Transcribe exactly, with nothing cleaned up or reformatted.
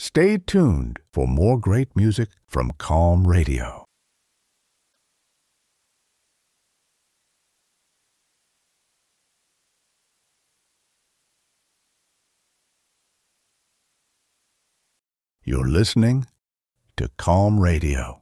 Stay tuned for more great music from Calm Radio. You're listening to Calm Radio.